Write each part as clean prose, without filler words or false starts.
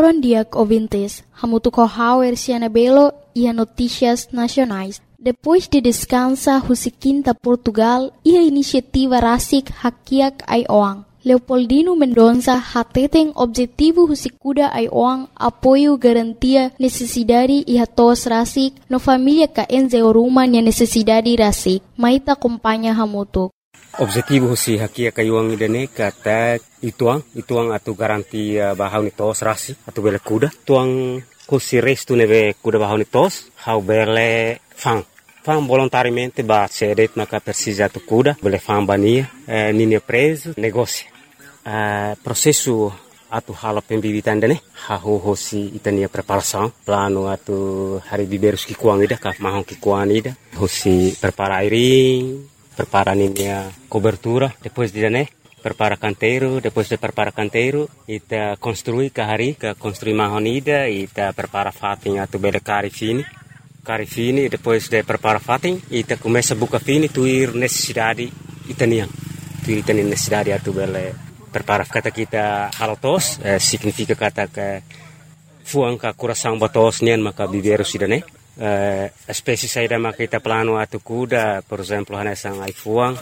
foram dias ouvintes, hamutu kohauer Cianabelo e a notícias nacionais. Depois de descansa, Husiquinta Portugal e a iniciativa Rasik Hakiak Aioang. Leopoldino Mendonça hateten objetivo Husikuda Aioang apoio garantia necessidade e hatos Rasik no família ka enzeoruma nia necessidade Rasik. Maita acompanha hamutu. Objetivo husi hakia kayuang idane kata ituang atu garantia bahau ni tos Rasik atu bele kuda tuang husi restu neve kuda bahau ni tos hau bele fang volontariamente ba cedet maka persija tu kuda bele fang bania nini preso negócio processo atu hala pembibitan dane hau hosi itania preparação plano atu hari biberus ki kuang ida ka mahong ki kuang ida hosi prepara airing prepara ninia cobertura depois de dane prepara canteiro depois de prepara canteiro ita construir kahari ka construir mahonida ita prepara fating atu bele cari fini depois de prepara fating ita começa buka fini tuir necessidade itaniang tuir itani necessidade atu bele prepara kata kita halotos significa kata ke fuang ka coração batos nian maka biberu sidane espécie saída maka kita plano atu kuda por exemplo hanesang ai fuang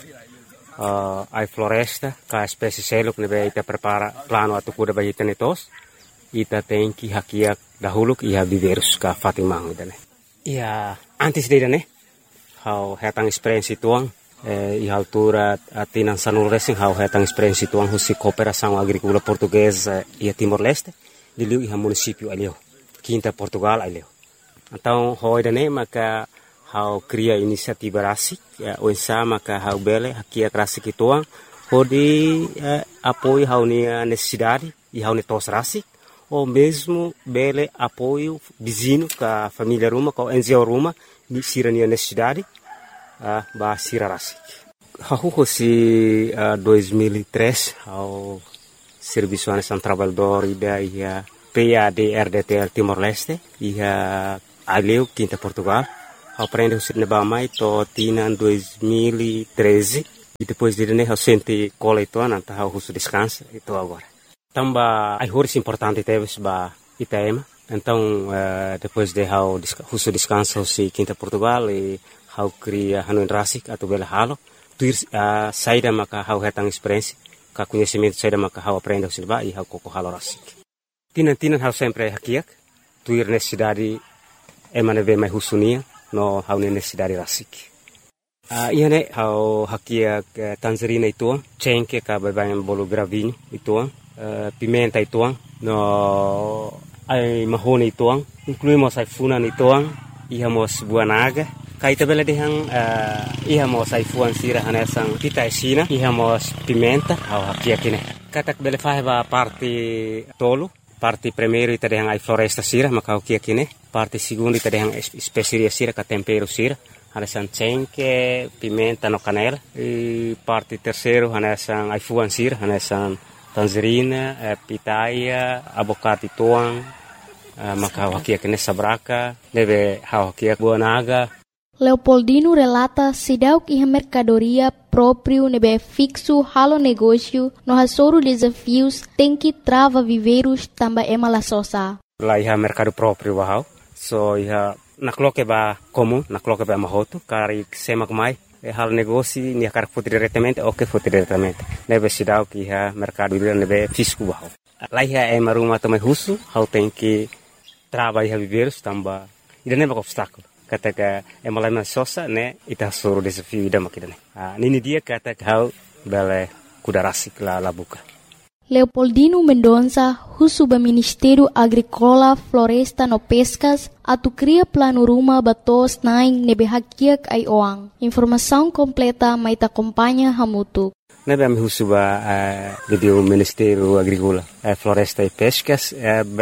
ai floresta ka espécie seluk nebe ita prepara plano atu kuda bagi tenetos ita tenki hakiak dahulu ia biberus ka Fatimah idane ia antes de idane hau hetang experiência tuang e altura atinan sanul racing hau hetang experiência tuang husi cooperação agrícola portuguesa e Timor-Leste de liu ia município alio Quinta Portugal alio. Então, hoidane maka hau cria inisiativa Rasik, oinsa maka hau bele hakia Rasik ituang, hodi apoio hau nia necessidade e hau netos Rasik, ou mesmo bele apoio vizinho ka família Ruma, ka NGO Ruma, ni sira nia necessidade, ba sira Rasik. Hau hosi 2003, hau Serviço Nacional Trabalhador ida ia PAD-RDTL Timor-Leste, ia aleu Quinta Portugal, aprende o cinema mai to tinan 2013 e depois de né eu senti cola itu anta hau husu descansa itu agora. Tamba ai horis importante teves ba Itaema. Então depois de hau husu descansa husi Quinta Portugal e hau cria hanuin Rasik atau bela halo tuir saída maka hau hetang experiência ka conhecimento saída maka hau aprende o cinema e hau koko halo Rasik. Tinan hau sempre hakiak tuir necessidade emane ve mai husunia no hau necessidade Rasik. Iane hau hakia tangerina ituang, cengke ka babayan bolo gravini ituang, pimenta ituang, no ai mahone ituang, incluímos ai funan ituang, ihamos buanaga, kaita bela dehang ihamos ai fuan sira hanesang pita esina, ihamos pimenta hau hakia kine. Katak bele faheba parte tolo, parte primeiro ita dehang ai floresta sira maka hakia kine, parte segundo ita dehang especiaria sira ka tempero sira. Hanesan cengke, pimenta no canela. E parte terceiro, hanesan ai fuan sira, hanesan tangerina, pitaia, abocado tuang, maka hakia kene sabraka, deve hakia buanaga. Leopoldino relata sidauk iha mercadoria próprio nebe fixo halo negócio no hasoro desafios tem que trava viveiros tamba emala sosa. Lá iha mercado próprio bahau, so iha nakloke ba comum, nakloke ba mahoto, kari semak mai, hal negócio ni akar foto diretamente, ok foto diretamente. Nebe sidau que iha mercado livre nebe fisco bahau. Lá iha maruma também russo, hau tem que trava iha viveiros tamba, ida neba obstáculo. Kata ka emalai sosa ne ita soro desafio ida makidane. Nini dia kata hau bele kuda Rasik la buka. Leopoldino Mendonça, husuba Ministério Agrícola, Floresta no Pescas, atu cria plano ruma batos naing nebe hakiak ai oang. Informação completa maita acompanha hamutu. Nebe ami husuba video Ministério Agrícola, Floresta e Pescas,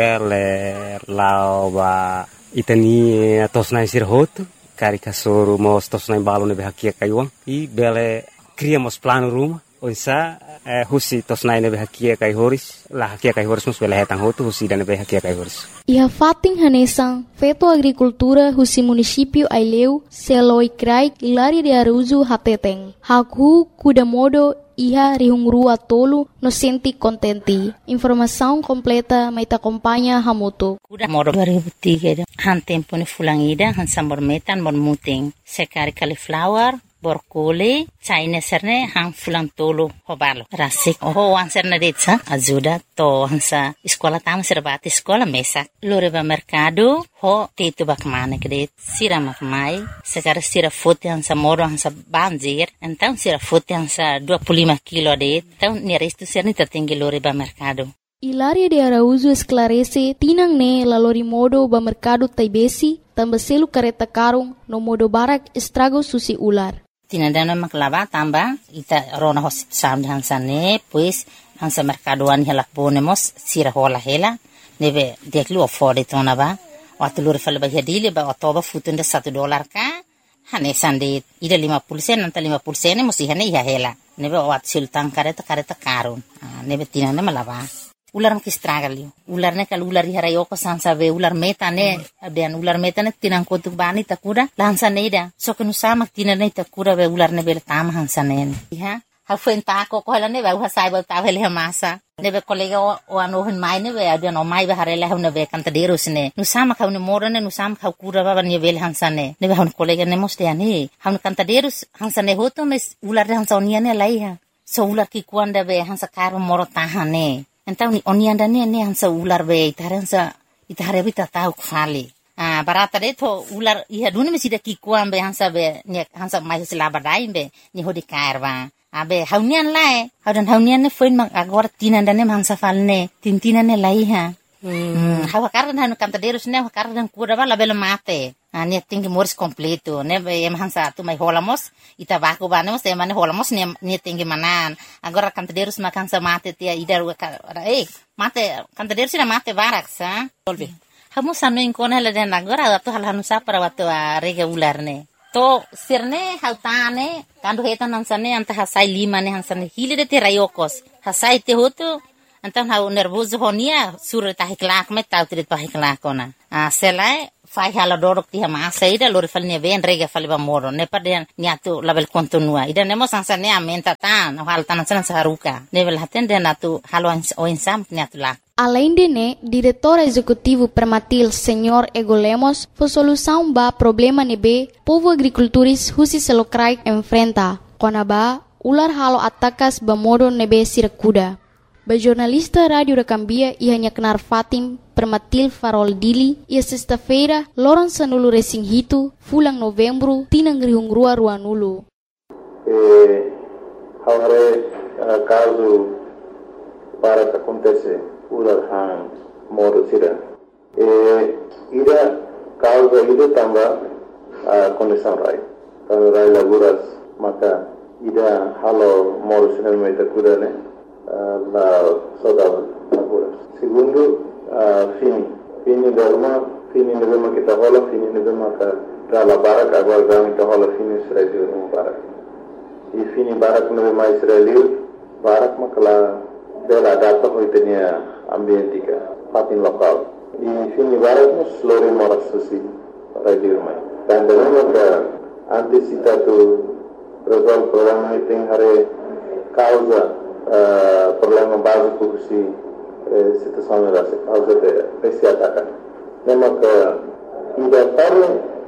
bele lao ba itani tos naing sirhoto, kari kasoro mos tos naing balo nebe hakiak ai oang. E bele criamos plano ruma onsa husi tosnai nebe hakia kai horis la hakia kai horis mus bela hetang hotu husi dan nebe hakia kai horis. Iha fating hanesang feto agricultura husi município Aileu seloi krai Hilaria de Araújo hateteng. Haku kuda modo iha rihungrua tolu no senti contenti. Informação completa mai ta acompanha Hamutu. Kuda modo 2003 han tempo ni fulangida han sambor metan bon muting. Sekari cauliflower borkole China serne hang fulang tolo hobalo rasik ho wan serna detsa ajuda to hansa sekolah tam serbati sekolah mesak loreba mercado ho tetu bakmane kede sira makmai sekarang sira fote hansa moro hansa banjir então sira fote hansa 25 kilo de então ni resto serni tertinggi loreba mercado. Hilaria de Araújo esclarece tinang ne lalori modo ba mercado taibesi tambaselu kareta karung no modo barak estrago susi ular. Tinandana maklava tamba ita rona hosit sound hansane pues hansa mercadoan hela ponemos sira hola hela neve deklu afford tona ba watulur fal ba hedile ba otoba futunda $1 ka hanesande ida 50% anta 50% musi hane ya hela neve wat sultan kareta karun neve tinana malava ular makistragalio ular ne kal ular hara yoko sansa ve ular metane abian ular metane tinang kotuk bani takuda lansa neida so kenu sama tinane takuda ve ular ne bel tam hansanen ha ha fenta ko ko ne ve hasai ba ta vele masa ne ve kolega o ano hin mai ne ve abian o mai ve harela ne ve kanta deros ne nu sama ka ne morane nu sama ka kura ba ne vel hansane ne ve han kolega ne moste ani han kanta deros hansane hoto mes ular hansonia ne laiha so ular ki kuanda ve hansa karo moro tahane. Então oni anda ne hansa ular be itare bita tau kfali barata de to ular iha duni mesida ki kuam be hansa be ne hansa mai sila badai be ni hodi karwa abe haunian lae haunian ne foin mang agora tinanda ne hansa falne tintina ne laiha hawa kardan hanu kanta derus ne kardan kura bala bela mate ne tinggi moris completo ne em hansa tu mai holamos ita baku banemos e mane holamos ne tinggi manan agora kanta derus makan sa mate tia idar mate kanta derus na mate barak sa tolbe hamu sanu inkona hele den agora tu hal hanu sa para watu rega ular ne to sirne hautane kandu hetan hansane anta hasai lima ne hansane hile de te rayokos hasai te hotu então hau nervoso honia sura tahiklak me tau trit pahiklak kona selai fai hala dorok ti masa ida lori falne ven rega falba moro ne paden niatu label kontinua ida nemo sansa ne amenta tan hal tanan san saruka level haten den atu halo o insam niatu la. Além de ne, diretor executivo Permatil Senhor Ego Lemos, foi solução ba problema nebe povo agricultores husi selokrai enfrenta. Konaba ular halo atakas ba modo nebe sirakuda. Ba jornalista Radio da Cambia ia hanya kenar Fatim Permatil Farol Dili ia sexta-feira loron sanulu resing hitu fulang novembro tinang rihungrua ruanulu. Haware caso para que acontece ular hang modo sira. Ida causa ida tamba condição rai. Kalau rai laguras maka ida halo modo sira meta kuda ne. La saudade agora. Segundo, fini derma, fini nevema kita rola, fini nevema ka rala barak agora gami kita rola fini Israel no barak. E fini barak nevema Israel barak makala bela data hoitenia ambientika patin lokal. E fini barak nos lori moras susi radio mai. Dan derma ka antisipatu resolve problema iting hare causa problema básico si situação era causa de esse ataque. Lembra que ida para